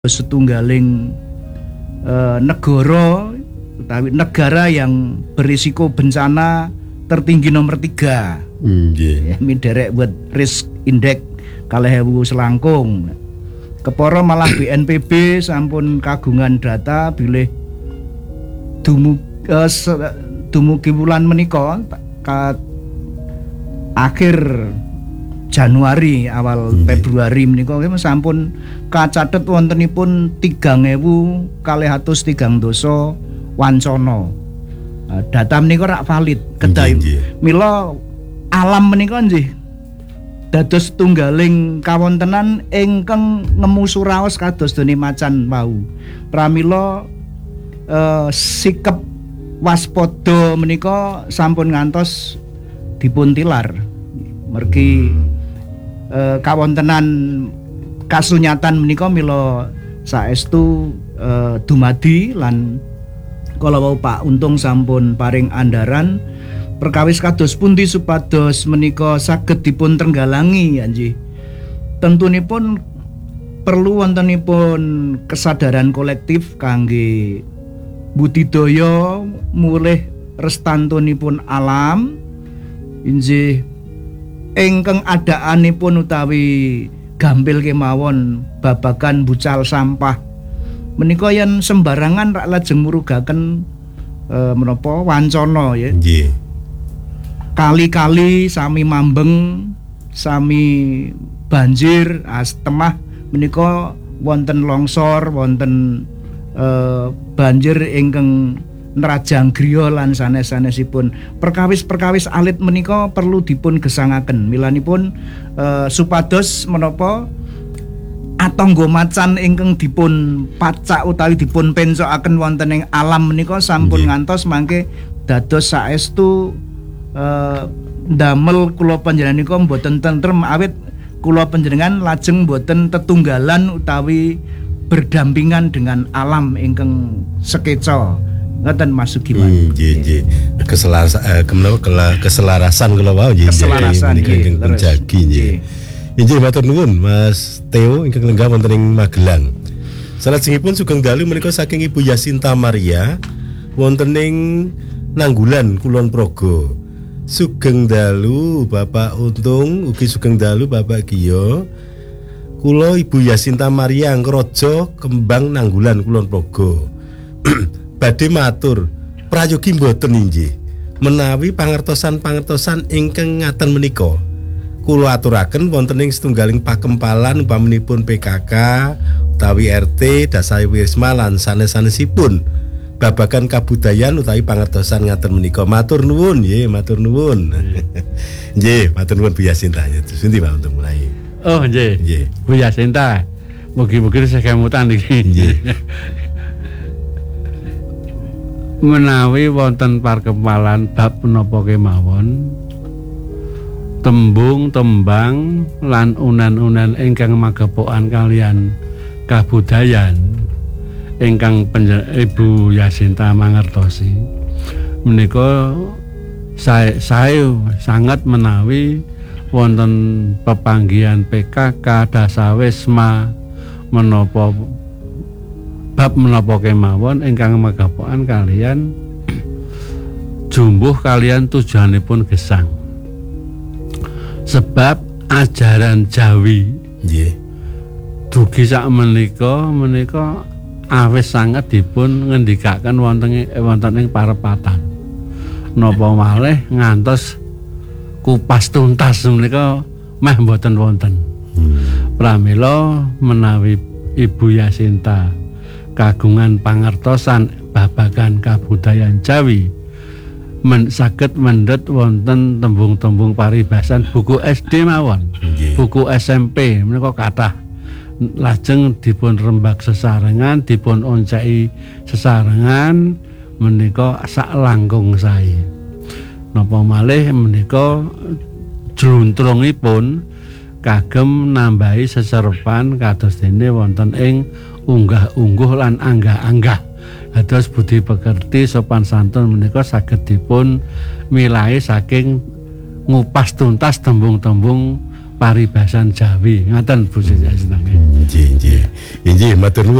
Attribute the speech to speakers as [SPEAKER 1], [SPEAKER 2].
[SPEAKER 1] setunggaling negara yang berisiko bencana tertinggi nomor 3. Ya, miderek buat risk index kalih ewu selangkung. Keporo malah BNPB sampun kagungan data bilih dumugi wulan menika akhir Januari awal Februari menika sampun kacathet wontenipun 3.203 wancana. Data menika rak valid kedah. Mila alam menika nggih dados tunggaling kawontenan ingkang ngemu suraos kados dene macan wau. Pramila sikep waspada menika sampun ngantos dipuntilar. Mergi kawontenan kasunyatan menika mila saestu dumadi lan kala wau Pak Untung sampun paring andaran perkawis kados pundi supados menika saged dipun trenggalangi nggih. Tentunipun perlu wontenipun kesadaran kolektif kangge budidaya mulih restantunipun alam inggih ingkang adaanipun utawi gampil kemawon babagan bucal sampah menika yen sembarangan rak lajeng murugaken menapa wancana ya. Nggih. Kali-kali sami mambeng, sami banjir, temah menika wonten longsor, wonten banjir ingkang nerajang griya lan sanes-sanesipun. Perkawis-perkawis alit menika perlu dipun gesangaken. Milanipun supados menapa atangga macan ingkang dipun pacak utawi dipun pencokaken wonten ing alam menika sampun ngantos mangke dados saestu ndamel kula panjenengan mboten tentrem awit kula panjenengan lajeng mboten tetunggalan utawi berdampingan dengan alam ingkang sekeca. Ngoten Mas Sugiman.
[SPEAKER 2] Nggih. Keselarasan kula wau nggih.
[SPEAKER 1] Keselarasan
[SPEAKER 2] ingkang penjagi nggih. Inggih matur nuwun Mas Theo ingkang lenggah wonten ing Magelang. Salajengipun sugeng dalu menika saking Ibu Yasinta Maria wonten ing Nanggulan Kulon Progo. Sugeng dalu Bapak Untung, ugi sugeng dalu Bapak Giyo. Kula Ibu Yasinta Maria Ngrojo Kembang Nanggulan Kulon Progo. Badhe matur prayogi mboten inggih menawi pangertosan-pangertosan ingkang ngaten menika kula aturaken wonten ing setunggaling pakempalan upaminipun PKK utawi RT Dasari Wisma lan sanes-sanesipun babagan kabudayan utawi pangertosan ngaten menika. Matur nuwun nggih, matur nuwun. Nggih, matur nuwun Bu Yasinta. Sundi Pak untuk mulai.
[SPEAKER 3] Oh nggih. Nggih. Bu Yasinta. Mugi-mugi sekemutan iki. Nggih. Menawi wonten pakempalan bab menapa kemawon tembung tembang lan unan-unan ingkang magepokan kalian kabudayan ingkang Ibu Yasinta mangertosi menika saya sangat menawi wonten pepanggihan PKK Dasawisma menapa bab menapa kemawon ingkang magepokan kalian jumbuh kalian tujuanipun gesang. Sebab ajaran Jawi
[SPEAKER 2] nggih
[SPEAKER 3] dugi sak menika awis sanget dipun ngendikaken wonten ing parepatan. Napa malih ngantos kupas tuntas menika meh mboten wonten. Pramila menawi Ibu Yasinta kagungan pangertosan babagan kabudayan Jawi saged mendhet wonten tembung-tembung paribasan buku SD mawon, buku SMP menika kathah lajeng dipun rembag sesarengan, dipun onceki sesarengan menika sak langkung sae. Napa malih menika jluntrungipun kagem nambahi seserepan kados dene wonten ing unggah-ungguh lan anggah-anggah. Dados budi pekerti sopan santun menika saged dipun milahi saking ngupas tuntas tembung-tembung paribasan Jawi. Ngaten Bu Syasinten.
[SPEAKER 2] Nggih, nggih. Nggih, matur nuwun.